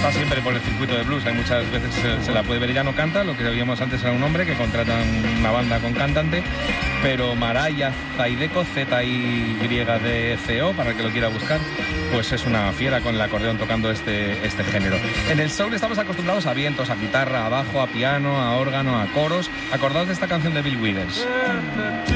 Está siempre por el circuito de blues, hay muchas veces se la puede ver, ella no canta, lo que veíamos antes era un hombre que contratan una banda con cantante, pero Maraya Zaideco, Z-I-Y-D-C-O, para el que lo quiera buscar, pues es una fiera con el acordeón tocando este género. En el soul estamos acostumbrados a vientos, a guitarra, a bajo, a piano, a órgano, a coros. Acordaos de esta canción de Bill Withers.